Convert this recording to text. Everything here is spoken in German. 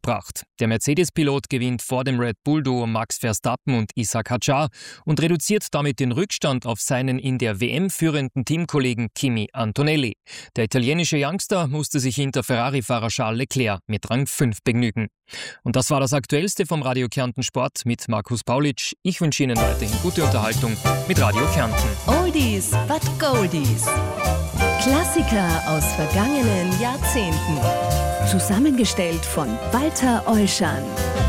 gebracht. Der Mercedes-Pilot gewinnt vor dem Red Bull-Duo Max Verstappen und Isack Hadjar und reduziert damit den Rückstand auf seinen in der WM führenden Teamkollegen Kimi Antonelli. Der italienische Youngster musste sich hinter Ferrari-Fahrer Charles Leclerc mit Rang 5 begnügen. Und das war das Aktuellste vom Radio Kärnten Sport mit Markus Paulitsch. Ich wünsche Ihnen weiterhin gute Unterhaltung mit Radio Kärnten. Oldies but Goldies. Klassiker aus vergangenen Jahrzehnten. Zusammengestellt von Walter Euschan.